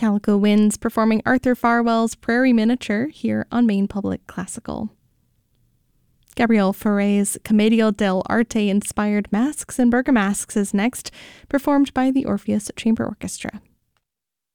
Calico Winds performing Arthur Farwell's Prairie Miniature here on Maine Public Classical. Gabriel Fauré's Commedia dell'arte inspired Masks and Bergamasks is next, performed by the Orpheus Chamber Orchestra.